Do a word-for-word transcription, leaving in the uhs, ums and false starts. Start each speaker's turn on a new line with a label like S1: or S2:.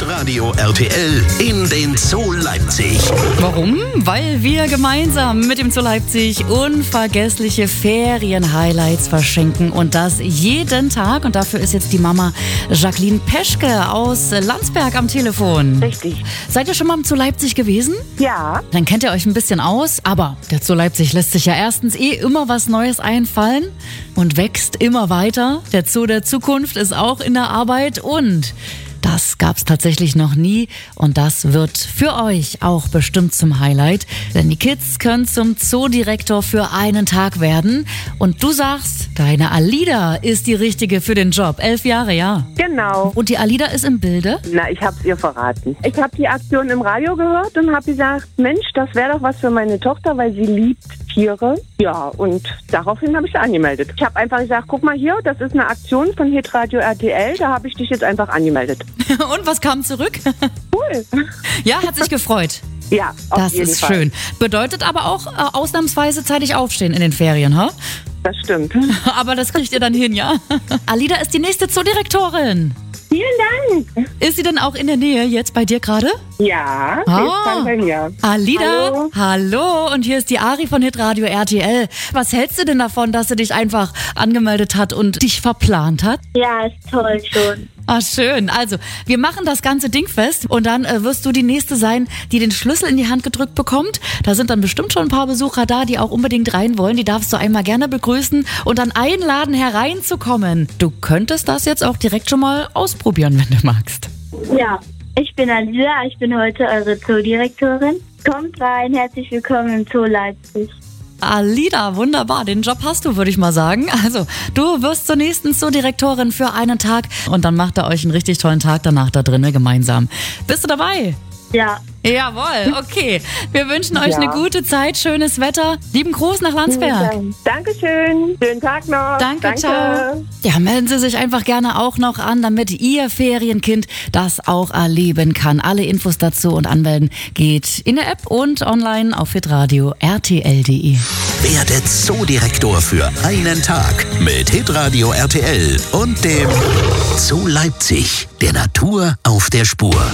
S1: Hitradio R T L in den Zoo Leipzig.
S2: Warum? Weil wir gemeinsam mit dem Zoo Leipzig unvergessliche Ferien-Highlights verschenken und das jeden Tag. Und dafür ist jetzt die Mama Jacqueline Peschke aus Landsberg am Telefon.
S3: Richtig.
S2: Seid ihr schon mal im Zoo Leipzig gewesen?
S3: Ja.
S2: Dann kennt ihr euch ein bisschen aus, aber der Zoo Leipzig lässt sich ja erstens eh immer was Neues einfallen und wächst immer weiter. Der Zoo der Zukunft ist auch in der Arbeit und das gab's tatsächlich noch nie und das wird für euch auch bestimmt zum Highlight, denn die Kids können zum Zoodirektor für einen Tag werden und du sagst, deine Alida ist die Richtige für den Job. Elf Jahre, ja.
S3: Genau.
S2: Und die Alida ist im Bilde?
S3: Na, ich hab's ihr verraten. Ich habe die Aktion im Radio gehört und habe gesagt, Mensch, das wäre doch was für meine Tochter, weil sie liebt Tiere. Ja, und daraufhin habe ich sie angemeldet. Ich habe einfach gesagt, guck mal hier, das ist eine Aktion von Hitradio R T L, da habe ich dich jetzt einfach angemeldet.
S2: Und was kam zurück?
S3: Cool.
S2: Ja, hat sich gefreut.
S3: Ja, auf
S2: Das
S3: jeden
S2: ist
S3: Fall.
S2: schön. Bedeutet aber auch äh, ausnahmsweise zeitig aufstehen in den Ferien, ha?
S3: Das stimmt.
S2: Aber das kriegt ihr dann hin, ja? Alida ist die nächste Zoodirektorin.
S3: Vielen Dank.
S2: Ist sie denn auch in der Nähe jetzt bei dir gerade?
S3: Ja, sie
S2: Ah.
S3: ist gerade bei mir.
S2: Alida,
S3: Hallo.
S2: hallo. Und hier ist die Ari von Hitradio R T L. Was hältst du denn davon, dass sie dich einfach angemeldet hat und dich verplant hat?
S4: Ja, ist toll schon.
S2: Ah, schön. Also, wir machen das ganze Ding fest und dann äh, wirst du die Nächste sein, die den Schlüssel in die Hand gedrückt bekommt. Da sind dann bestimmt schon ein paar Besucher da, die auch unbedingt rein wollen. Die darfst du einmal gerne begrüßen und dann einladen, hereinzukommen. Du könntest das jetzt auch direkt schon mal ausprobieren, wenn du magst.
S4: Ja, ich bin Alida, ich bin heute eure Zoodirektorin. Kommt rein, herzlich willkommen im Zoo Leipzig.
S2: Alida, wunderbar. Den Job hast du, würde ich mal sagen. Also, du wirst zur nächsten Zoodirektorin für einen Tag und dann macht ihr euch einen richtig tollen Tag danach da drinnen gemeinsam. Bist du dabei?
S4: Ja,
S2: Jawohl, okay. Wir wünschen euch
S3: Ja.
S2: eine gute Zeit, schönes Wetter. Lieben Gruß nach Landsberg.
S3: Dankeschön. Schönen Tag noch.
S2: Danke, ciao. Ja, melden Sie sich einfach gerne auch noch an, damit Ihr Ferienkind das auch erleben kann. Alle Infos dazu und anmelden geht in der App und online auf hitradio R T L punkt de.
S1: Werde Zoodirektor für einen Tag mit Hitradio R T L und dem Zoo Leipzig, der Natur auf der Spur.